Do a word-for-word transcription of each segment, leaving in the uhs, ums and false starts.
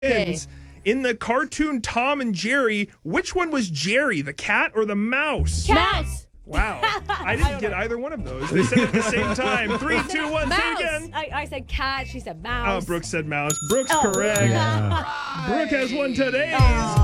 Okay. In the cartoon Tom and Jerry, which one was Jerry, the cat or the mouse? Mouse. Wow. I didn't I get know. either one of those. They said it at the same time. Three, two, one, mouse. say again. I, I said cat. She said mouse. Oh, Brooke said mouse. Brooke's oh. correct. Yeah. Brooke has won today's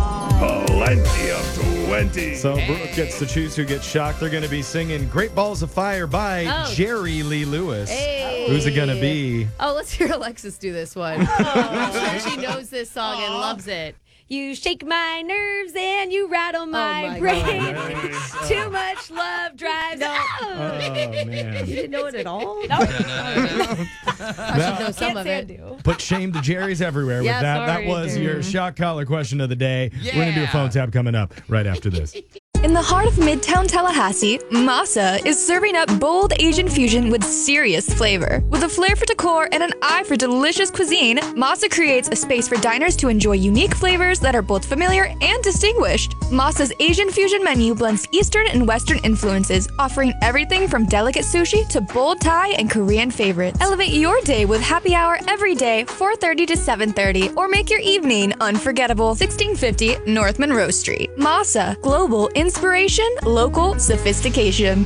Plenty of twenty. So Brooke gets to choose who gets shocked. They're going to be singing Great Balls of Fire by oh. Jerry Lee Lewis. Hey. Who's it going to be? Oh, let's hear Alexis do this one. I'm sure she knows this song and loves it. You shake my nerves and you rattle my, oh my brain. God. Too much love drives no. Oh, man. You didn't know it at all? No. no, no, no. I should know some Can't of it. Put shame to Jerry's everywhere yeah, with that. Sorry, that was dude. your shock collar question of the day. Yeah. We're going to do a phone tap coming up right after this. In the heart of Midtown Tallahassee, Masa is serving up bold Asian fusion with serious flavor. With a flair for decor and an eye for delicious cuisine, Masa creates a space for diners to enjoy unique flavors that are both familiar and distinguished. Masa's Asian fusion menu blends Eastern and Western influences, offering everything from delicate sushi to bold Thai and Korean favorites. Elevate your day with happy hour every day, four thirty to seven thirty, or make your evening unforgettable. sixteen fifty North Monroe Street. Masa, global inspiration, local sophistication.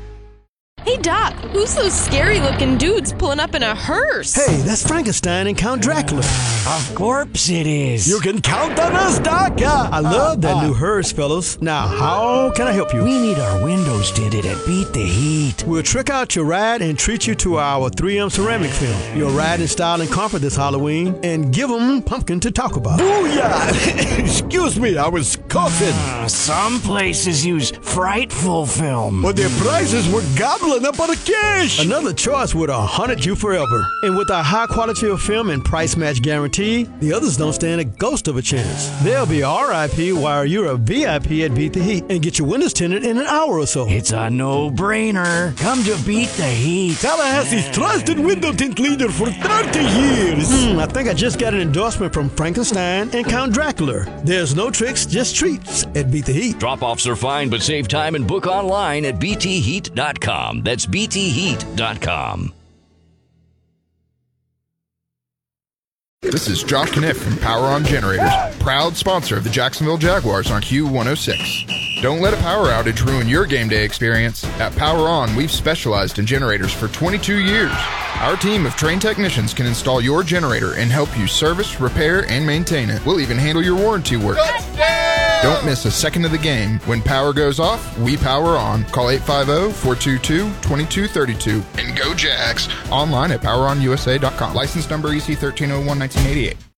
Hey, Doc, who's those scary-looking dudes pulling up in a hearse? Hey, that's Frankenstein and Count Dracula. Of course it is. You can count on us, Doc. Yeah, I love that uh, new hearse, fellas. Now, how can I help you? We need our windows tinted at Beat the Heat. We'll trick out your ride and treat you to our three M ceramic film. You'll ride in style and comfort this Halloween and give them pumpkin to talk about. Booyah! Excuse me, I was coughing. Uh, some places use frightful film. But their prices were gobbling up on the cash. Another choice would have haunted you forever. And with our high quality of film and price match guarantee, the others don't stand a ghost of a chance. They'll be R I P while you're a V I P at Beat the Heat and get your windows tinted in an hour or so. It's a no-brainer. Come to Beat the Heat. Tallahassee's trusted window tint leader for thirty years. Hmm, I think I just got an endorsement from Frankenstein and Count Dracula. There's no tricks, just treats at Beat the Heat. Drop-offs are fine, but save time and book online at b t heat dot com. That's b t heat dot com. This is Josh Kniff from Power On Generators, proud sponsor of the Jacksonville Jaguars on Q one oh six. Don't let a power outage ruin your game day experience. At Power On, we've specialized in generators for twenty-two years. Our team of trained technicians can install your generator and help you service, repair, and maintain it. We'll even handle your warranty work. Don't miss a second of the game. When power goes off, we power on. Call eight five zero, four two two, two two three two and go Jags. Online at power on u s a dot com. License number E C one three oh one, nineteen eighty-eight.